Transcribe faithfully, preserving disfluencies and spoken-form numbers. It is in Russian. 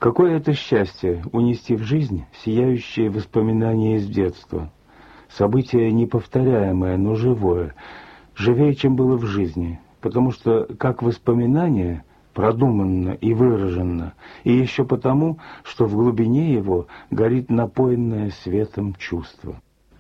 Какое это счастье унести в жизнь сияющие воспоминания из детства. Событие неповторяемое, но живое, живее, чем было в жизни, потому что как воспоминание продуманно и выраженно, и еще потому, что в глубине его горит напоенное светом чувство.